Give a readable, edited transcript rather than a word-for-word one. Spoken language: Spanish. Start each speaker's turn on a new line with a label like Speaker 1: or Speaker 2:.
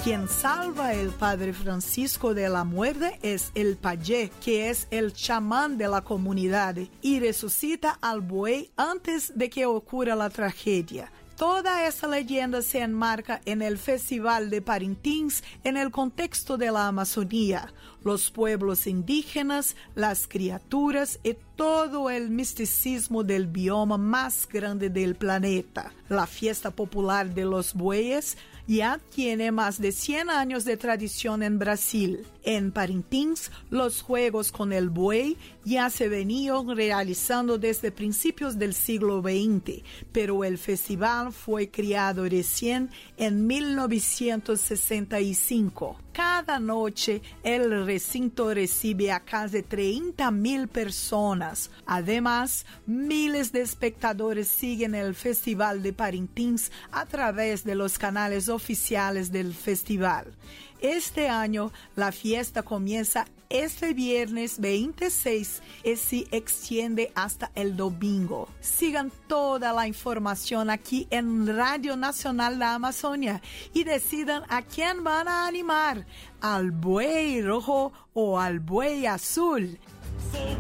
Speaker 1: Quien salva al padre Francisco de la muerte es el payé, que es el chamán de la comunidad, y resucita al buey antes de que ocurra la tragedia. Toda esta leyenda se enmarca en el Festival de Parintins en el contexto de la Amazonía, los pueblos indígenas, las criaturas y todo el misticismo del bioma más grande del planeta. La fiesta popular de los bueyes ya tiene más de 100 años de tradición en Brasil. En Parintins, los juegos con el buey ya se venían realizando desde principios del siglo XX, pero el festival fue creado recién en 1965. Cada noche, el recinto recibe a casi 30,000 personas. Además, miles de espectadores siguen el Festival de Parintins a través de los canales oficiales del festival. Este año, la fiesta comienza este viernes 26 y se extiende hasta el domingo. Sigan toda la información aquí en Radio Nacional de Amazonia y decidan a quién van a animar, al buey rojo o al buey azul.